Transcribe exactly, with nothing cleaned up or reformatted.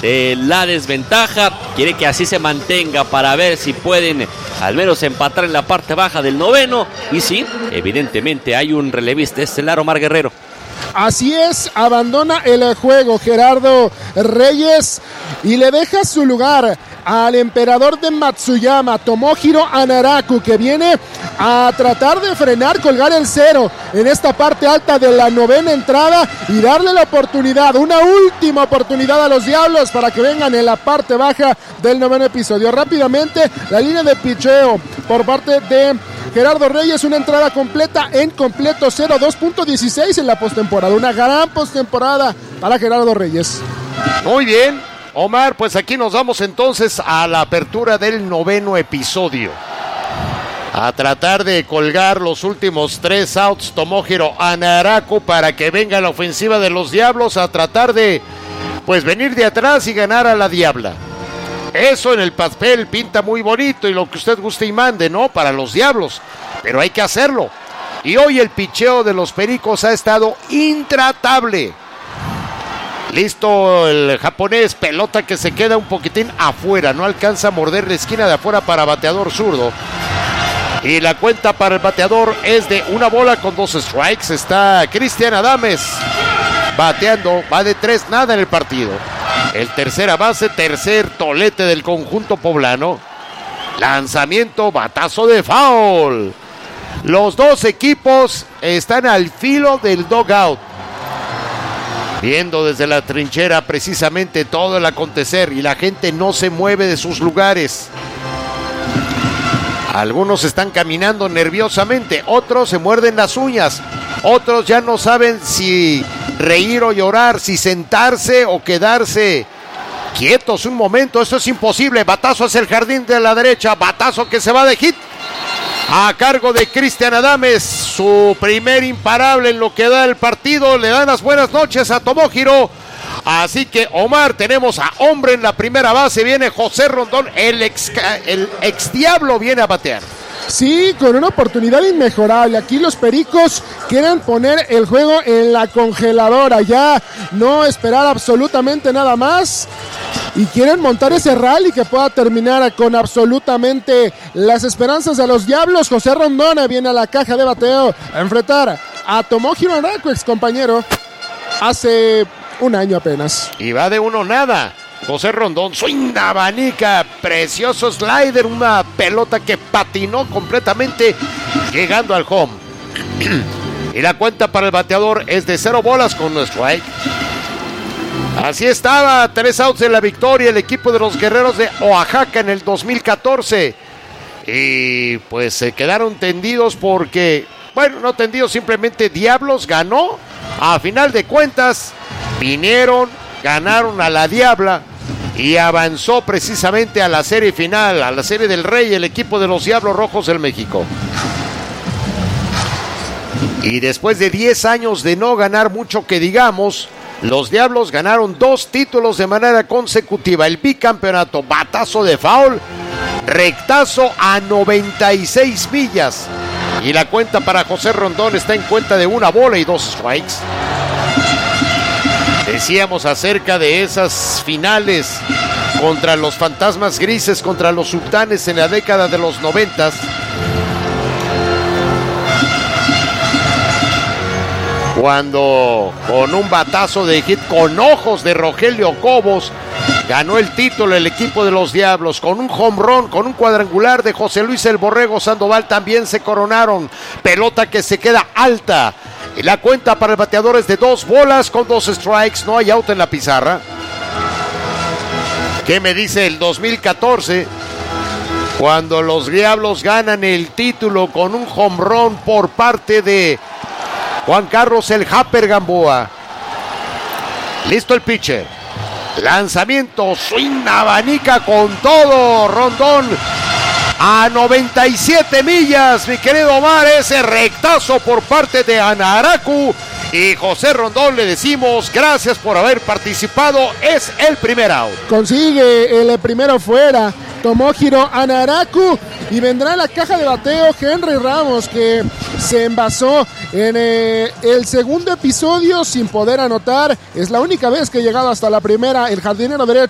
de la desventaja. Quiere que así se mantenga para ver si pueden al menos empatar en la parte baja del noveno. Y sí, evidentemente hay un relevista estelar, Omar Guerrero. Así es, abandona el juego Gerardo Reyes y le deja su lugar al emperador de Matsuyama, Tomohiro Anaraku, que viene a tratar de frenar, colgar el cero en esta parte alta de la novena entrada y darle la oportunidad, una última oportunidad a los Diablos para que vengan en la parte baja del noveno episodio. Rápidamente, la línea de picheo por parte de Gerardo Reyes, una entrada completa en completo cero, dos punto dieciséis en la postemporada, una gran postemporada para Gerardo Reyes. Muy bien, Omar, pues aquí nos vamos entonces a la apertura del noveno episodio. A tratar de colgar los últimos tres outs Tomohiro Anaraku para que venga la ofensiva de los Diablos a tratar de, pues, venir de atrás y ganar a la Diabla. Eso en el papel pinta muy bonito y lo que usted guste y mande, ¿no? Para los Diablos, pero hay que hacerlo. Y hoy el picheo de los Pericos ha estado intratable. Listo el japonés, pelota que se queda un poquitín afuera, no alcanza a morder la esquina de afuera para bateador zurdo. Y la cuenta para el bateador es de una bola con dos strikes. Está Cristian Adames bateando, va de tres, nada en el partido. El tercera base, tercer tolete del conjunto poblano. Lanzamiento, batazo de foul. Los dos equipos están al filo del dugout, viendo desde la trinchera precisamente todo el acontecer, y la gente no se mueve de sus lugares. Algunos están caminando nerviosamente, otros se muerden las uñas, otros ya no saben si reír o llorar, si sentarse o quedarse quietos un momento. Eso es imposible. Batazo hacia el jardín de la derecha, batazo que se va de hit a cargo de Cristian Adames, su primer imparable en lo que da el partido. Le dan las buenas noches a Tomohiro. Así que, Omar, tenemos a hombre en la primera base. Viene José Rondón, el ex, el ex Diablo viene a batear. Sí, con una oportunidad inmejorable. Aquí los Pericos quieren poner el juego en la congeladora, ya no esperar absolutamente nada más, y quieren montar ese rally que pueda terminar con absolutamente las esperanzas de los Diablos. José Rondón viene a la caja de bateo a enfrentar a Tomohiro Anaraku, ex compañero hace un año apenas. Y va de uno nada. José Rondón, swing, abanica, precioso slider, una pelota que patinó completamente llegando al home. Y la cuenta para el bateador es de cero bolas con un strike. Así estaba, tres outs de la victoria el equipo de los Guerreros de Oaxaca en el dos mil catorce. Y pues se quedaron tendidos porque, bueno, no tendidos, simplemente Diablos ganó. A final de cuentas, vinieron, ganaron a la Diabla y avanzó precisamente a la serie final, a la serie del Rey, el equipo de los Diablos Rojos del México. Y después de diez años de no ganar mucho que digamos, los Diablos ganaron dos títulos de manera consecutiva. El bicampeonato, batazo de foul, rectazo a noventa y seis millas. Y la cuenta para José Rondón está en cuenta de una bola y dos strikes. Decíamos acerca de esas finales contra los Fantasmas Grises, contra los Sultanes en la década de los noventas. Cuando con un batazo de hit con ojos de Rogelio Cobos ganó el título el equipo de los Diablos. Con un home run, con un cuadrangular de José Luis el Borrego Sandoval también se coronaron. Pelota que se queda alta. Y la cuenta para el bateador es de dos bolas con dos strikes. No hay out en la pizarra. ¿Qué me dice el dos mil catorce? Cuando los Diablos ganan el título con un home run por parte de Juan Carlos el Japper Gamboa. Listo el pitcher. Lanzamiento, swing, abanica con todo. Rondón a noventa y siete millas, mi querido Omar. Ese rectazo por parte de Anaraku. Y José Rondón le decimos gracias por haber participado. Es el primer out. Consigue el primero fuera Tomohiro Anaraku. Y vendrá a la caja de bateo Henry Ramos, que se envasó en eh, el segundo episodio sin poder anotar. Es la única vez que ha llegado hasta la primera el jardinero derecho